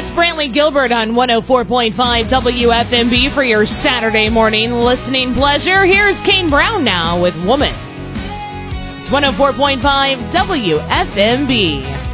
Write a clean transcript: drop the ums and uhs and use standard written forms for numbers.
That's Brantley Gilbert on 104.5 WFMB for your Saturday morning listening pleasure. Here's Kane Brown now with Woman. It's 104.5 WFMB.